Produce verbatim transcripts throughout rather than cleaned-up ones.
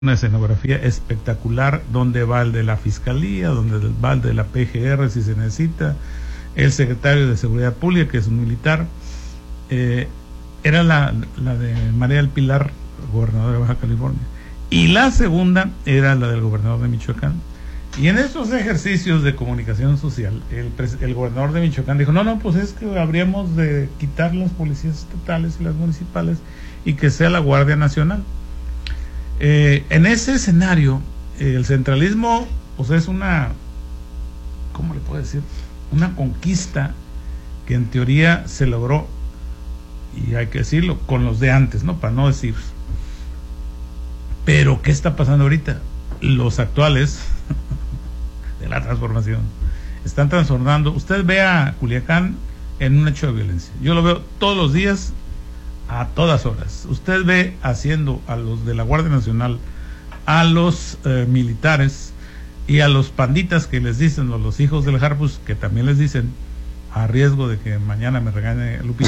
una escenografía espectacular, donde va el de la Fiscalía, donde va el de la P G R si se necesita, el secretario de Seguridad Pública, que es un militar, eh, era la, la de María del Pilar, gobernadora de Baja California, y la segunda era la del gobernador de Michoacán. Y en estos ejercicios de comunicación social, el, el gobernador de Michoacán dijo, no, no, pues es que habríamos de quitar las policías estatales y las municipales y que sea la Guardia Nacional. Eh, en ese escenario, eh, el centralismo, pues es una, ¿cómo le puedo decir? Una conquista que en teoría se logró, y hay que decirlo, con los de antes, ¿no? Para no decir. Pero, ¿qué está pasando ahorita? Los actuales de la transformación están transformando. Usted ve a Culiacán en un hecho de violencia. Yo lo veo todos los días, a todas horas. Usted ve haciendo a los de la Guardia Nacional, a los eh, militares y a los panditas que les dicen, o los hijos del Harpus, que también les dicen, a riesgo de que mañana me regañe Lupita,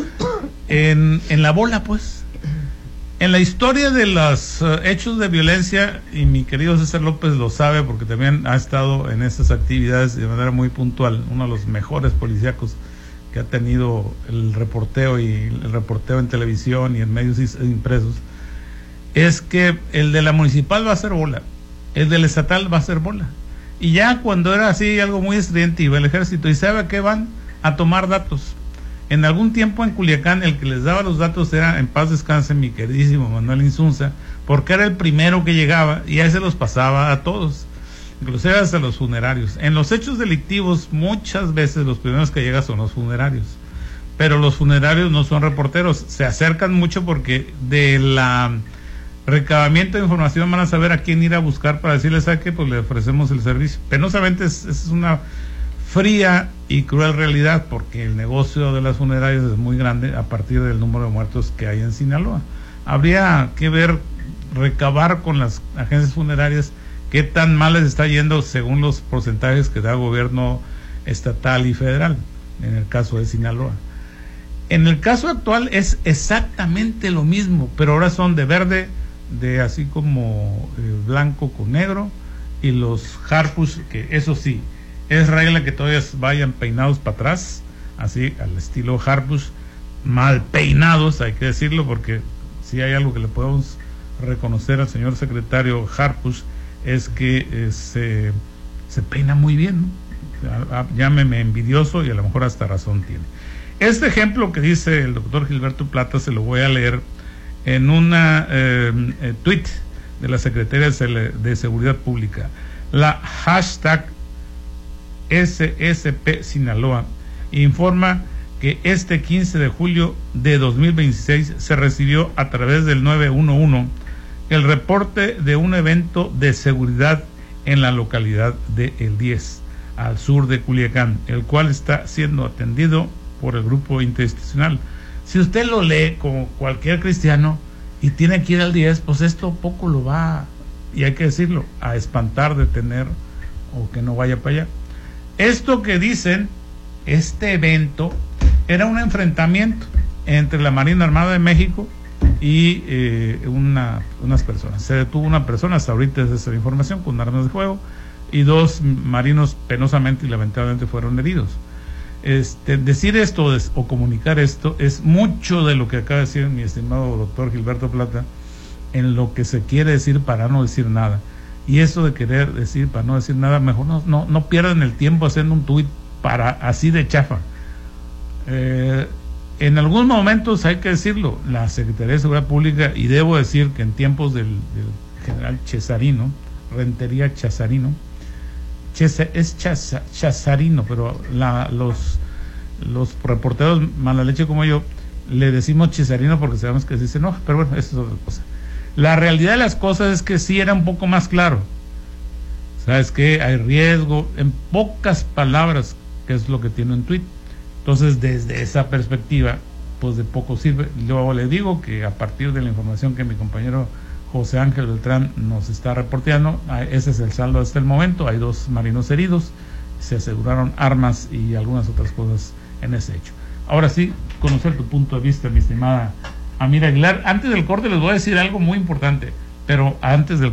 en, en la bola, pues. En la historia de los uh, hechos de violencia, y mi querido César López lo sabe porque también ha estado en estas actividades de manera muy puntual, uno de los mejores policíacos que ha tenido el reporteo y el reporteo en televisión y en medios impresos, es que el de la municipal va a ser bola, el del estatal va a ser bola. Y ya cuando era así algo muy estridente, iba el ejército, y ¿sabe a qué van? A tomar datos. En algún tiempo en Culiacán el que les daba los datos era, en paz descanse, mi queridísimo Manuel Insunza, porque era el primero que llegaba y ahí se los pasaba a todos, inclusive hasta los funerarios. En los hechos delictivos muchas veces los primeros que llegan son los funerarios, pero los funerarios no son reporteros, se acercan mucho porque de la recabamiento de información van a saber a quién ir a buscar para decirles a qué, pues le ofrecemos el servicio. Penosamente es, es una fría y cruel realidad, porque el negocio de las funerarias es muy grande a partir del número de muertos que hay en Sinaloa. Habría que ver, recabar con las agencias funerarias qué tan mal les está yendo según los porcentajes que da el gobierno estatal y federal, en el caso de Sinaloa. En el caso actual es exactamente lo mismo, pero ahora son de verde, de así como eh, blanco con negro, y los Harpus, que eso sí, es regla que todavía vayan peinados para atrás, así al estilo Harpus, mal peinados, hay que decirlo, porque si hay algo que le podemos reconocer al señor secretario Harpus, es que eh, se, se peina muy bien, ¿no? Llámeme envidioso y a lo mejor hasta razón tiene. Este ejemplo que dice el doctor Gilberto Plata se lo voy a leer en una eh, eh, tweet de la Secretaría de Seguridad Pública. La hashtag S S P Sinaloa informa que este quince de julio de dos mil veintiséis se recibió a través del nueve uno uno el reporte de un evento de seguridad en la localidad de El diez, al sur de Culiacán, el cual está siendo atendido por el grupo interinstitucional. Si usted lo lee como cualquier cristiano y tiene que ir al diez, pues esto poco lo va, y hay que decirlo, a espantar, detener o que no vaya para allá. Esto que dicen, este evento, era un enfrentamiento entre la Marina Armada de México y eh, una, unas personas. Se detuvo una persona, hasta ahorita es esa información, con armas de fuego, y dos marinos penosamente y lamentablemente fueron heridos. Este, decir esto es, o comunicar esto es mucho de lo que acaba de decir mi estimado doctor Gilberto Plata, en lo que se quiere decir para no decir nada. Y eso de querer decir para no decir nada, mejor no, no, no pierdan el tiempo haciendo un tuit para así de chafa. Eh, en algunos momentos hay que decirlo, la Secretaría de Seguridad Pública, y debo decir que en tiempos del, del general Cesarino, Rentería Chazarino, Chesa, es Chaza, Chazarino, pero la, los, los reporteros mala leche como yo le decimos Cesarino porque sabemos que se dice no, pero bueno, eso es otra cosa. La realidad de las cosas es que sí era un poco más claro. ¿Sabes qué? Hay riesgo, en pocas palabras, que es lo que tiene un tuit. Entonces, desde esa perspectiva, pues de poco sirve. Luego le digo que a partir de la información que mi compañero José Ángel Beltrán nos está reporteando, ese es el saldo hasta el momento. Hay dos marinos heridos, se aseguraron armas y algunas otras cosas en ese hecho. Ahora sí, conocer tu punto de vista, mi estimada Amira Aguilar. Antes del corte les voy a decir algo muy importante. pero antes del